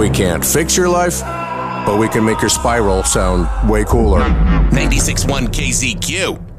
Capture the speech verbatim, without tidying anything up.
We can't fix your life, but we can make your spiral sound way cooler. ninety-six point one K Z Q.